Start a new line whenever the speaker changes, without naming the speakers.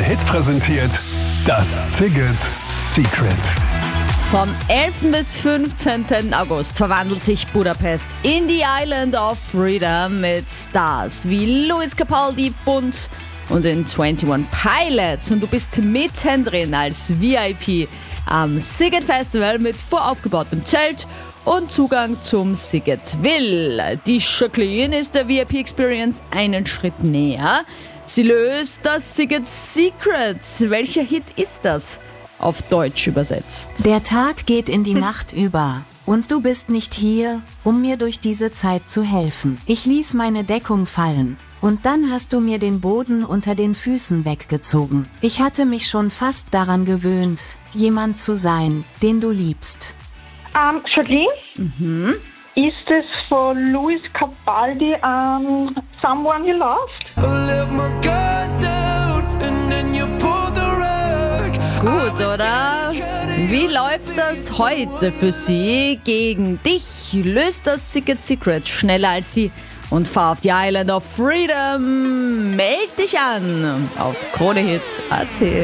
Hit präsentiert das Szigет Secret.
Vom 11. bis 15. August verwandelt sich Budapest in die Island of Freedom mit Stars wie Lewis Capaldi, Bunt und den 21 Pilots. Und du bist mittendrin als VIP am Sziget Festival mit voraufgebautem Zelt und Zugang zum Szigetsville. Die Jacqueline ist der VIP-Experience einen Schritt näher. Sie löst das Sziget Secret. Welcher Hit ist das? Auf Deutsch übersetzt.
Der Tag geht in die Nacht über. Und du bist nicht hier, um mir durch diese Zeit zu helfen. Ich ließ meine Deckung fallen. Und dann hast du mir den Boden unter den Füßen weggezogen. Ich hatte mich schon fast daran gewöhnt, jemand zu sein, den du liebst.
Jacqueline? Ist es von Lewis Capaldi, Someone You Loved?
Gut, oder? Wie läuft das heute für Sie gegen dich? Löst das Sziget Secret schneller als Sie und fahr auf die Island of Freedom. Meld dich an auf KroneHit.at.